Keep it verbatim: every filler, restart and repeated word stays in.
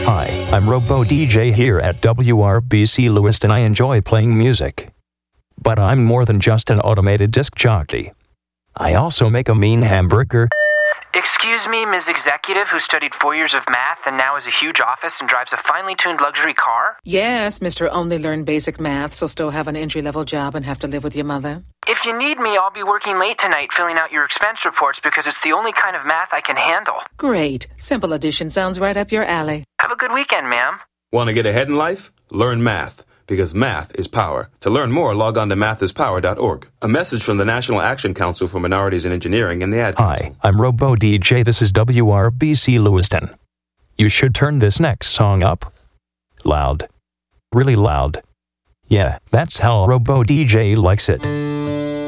Hi, I'm Robo D J here at W R B C Lewiston. I enjoy playing music. But I'm more than just an automated disc jockey. I also make a mean hamburger. Excuse me, Miz Executive, who studied four years of math and now has a huge office and drives a finely tuned luxury car? Yes, Mister Only learned basic math, so still have an entry-level job and have to live with your mother. If you need me, I'll be working late tonight filling out your expense reports because it's the only kind of math I can handle. Great. Simple addition sounds right up your alley. Have a good weekend, ma'am. Want to get ahead in life? Learn math, because math is power. To learn more, log on to math is power dot org. A message from the National Action Council for Minorities in Engineering and the Ad Council. Hi, I'm Robo D J. This is W R B C Lewiston. You should turn this next song up. Loud. Really loud. Yeah, that's how Robo D J likes it.